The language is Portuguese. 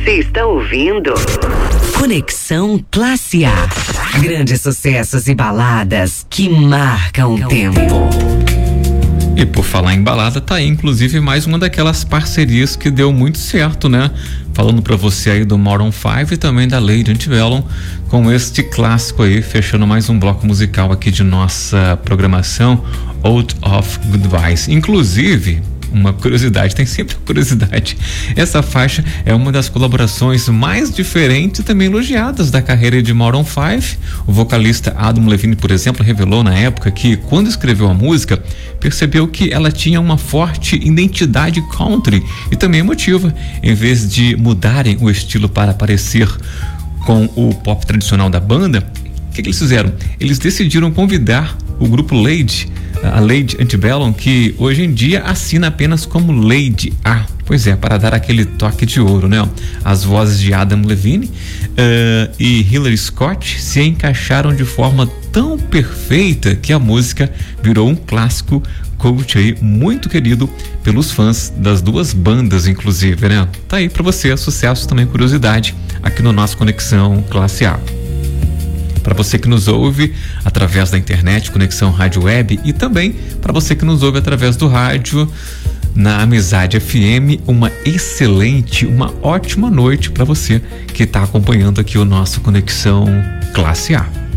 Você está ouvindo Conexão Classe A. Grandes sucessos e baladas que marcam o tempo. E por falar em balada, tá aí inclusive mais uma daquelas parcerias que deu muito certo, né? Falando pra você aí do Maroon 5 e também da Lady Antebellum, com este clássico aí, fechando mais um bloco musical aqui de nossa programação, Out of Goodbyes. Inclusive, uma curiosidade, tem sempre curiosidade, essa faixa é uma das colaborações mais diferentes e também elogiadas da carreira de Maroon 5. O vocalista Adam Levine, por exemplo, revelou na época que quando escreveu a música, percebeu que ela tinha uma forte identidade country e também emotiva, em vez de mudarem o estilo para parecer com o pop tradicional da banda. O que eles fizeram? Eles decidiram convidar o grupo a Lady Antebellum, que hoje em dia assina apenas como Lady A. Pois é, para dar aquele toque de ouro, né? As vozes de Adam Levine e Hillary Scott se encaixaram de forma tão perfeita que a música virou um clássico cult aí, muito querido pelos fãs das duas bandas, inclusive, né? Tá aí pra você, sucesso também, curiosidade, aqui no nosso Conexão Classe A. Para você que nos ouve através da internet, Conexão Rádio Web, e também para você que nos ouve através do rádio na Amizade FM, uma ótima noite para você que está acompanhando aqui o nosso Conexão Classe A.